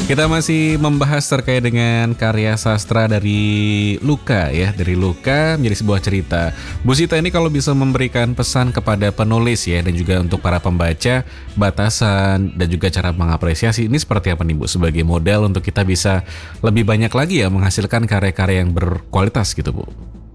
Kita masih membahas terkait dengan karya sastra dari Luka ya, dari Luka menjadi sebuah cerita. Bu Sita, ini kalau bisa memberikan pesan kepada penulis ya dan juga untuk para pembaca, batasan dan juga cara mengapresiasi ini seperti apa nih Bu, sebagai modal untuk kita bisa lebih banyak lagi ya menghasilkan karya-karya yang berkualitas gitu Bu.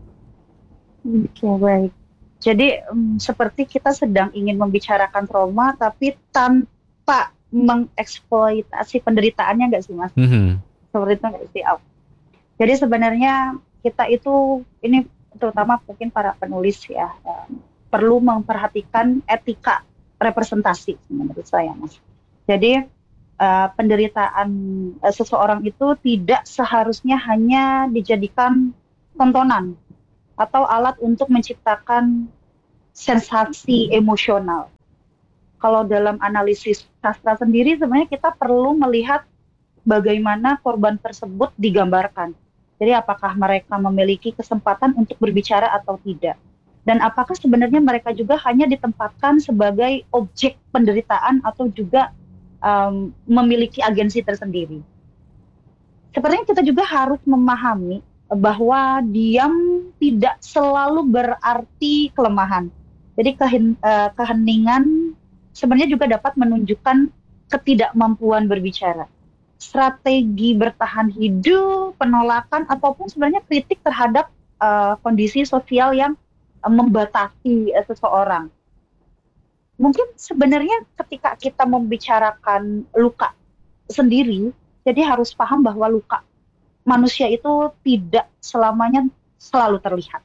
Oke, baik. Jadi seperti kita sedang ingin membicarakan trauma, tapi tanpa mengeksploitasi penderitaannya, nggak sih, Mas? Mhm. Seperti itu nggak sih? Jadi sebenarnya kita itu, ini terutama mungkin para penulis ya, perlu memperhatikan etika representasi menurut saya, Mas. Jadi penderitaan seseorang itu tidak seharusnya hanya dijadikan tontonan atau alat untuk menciptakan sensasi emosional. Kalau dalam analisis sastra sendiri sebenarnya kita perlu melihat bagaimana korban tersebut digambarkan. Jadi apakah mereka memiliki kesempatan untuk berbicara atau tidak. Dan apakah sebenarnya mereka juga hanya ditempatkan sebagai objek penderitaan atau juga memiliki agensi tersendiri. Sepertinya kita juga harus memahami bahwa diam tidak selalu berarti kelemahan. Jadi keheningan sebenarnya juga dapat menunjukkan ketidakmampuan berbicara. Strategi bertahan hidup, penolakan, ataupun sebenarnya kritik terhadap kondisi sosial yang membatasi seseorang. Mungkin sebenarnya ketika kita membicarakan luka sendiri, jadi harus paham bahwa luka manusia itu tidak selamanya selalu terlihat.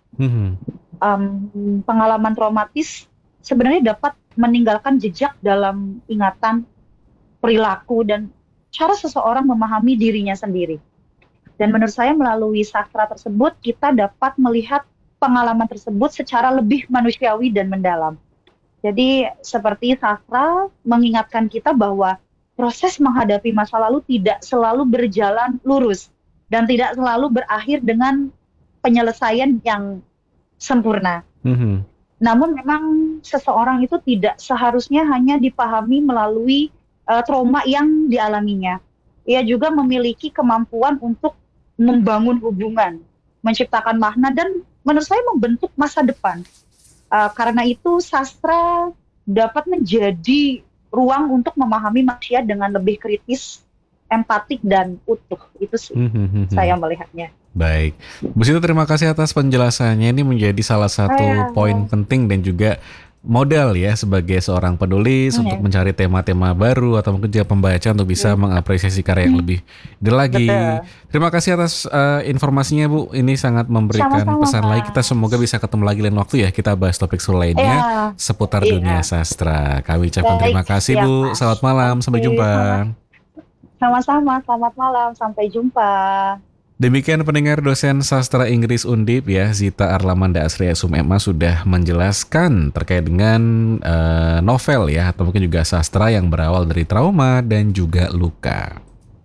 Pengalaman traumatis sebenarnya dapat meninggalkan jejak dalam ingatan, perilaku, dan cara seseorang memahami dirinya sendiri. Dan menurut saya melalui sastra tersebut, kita dapat melihat pengalaman tersebut secara lebih manusiawi dan mendalam. Jadi seperti sastra mengingatkan kita bahwa proses menghadapi masa lalu tidak selalu berjalan lurus dan tidak selalu berakhir dengan penyelesaian yang sempurna. Namun memang seseorang itu tidak seharusnya hanya dipahami melalui trauma yang dialaminya. Ia juga memiliki kemampuan untuk membangun hubungan, menciptakan makna, dan menurut saya membentuk masa depan. Karena itu sastra dapat menjadi ruang untuk memahami manusia dengan lebih kritis, empatik, dan utuh. Itu sih saya melihatnya. Baik, Bu Sita, terima kasih atas penjelasannya. Ini menjadi salah satu poin penting dan juga modal ya sebagai seorang penulis untuk mencari tema-tema baru atau mungkin juga pembaca untuk bisa mengapresiasi karya yang lebih lagi. Betul. Terima kasih atas informasinya Bu. Ini sangat memberikan Sama-sama, pesan lagi. Kita semoga bisa ketemu lagi lain waktu ya. Kita bahas topik lainnya seputar dunia sastra. Kami ucapkan terima kasih Bu. Selamat malam, sampai jumpa. Sama-sama, selamat malam, sampai jumpa. Demikian pendengar, dosen sastra Inggris Undip ya, Zita Arlamanda Asria SUMMA sudah menjelaskan terkait dengan novel ya, atau mungkin juga sastra yang berawal dari trauma dan juga luka.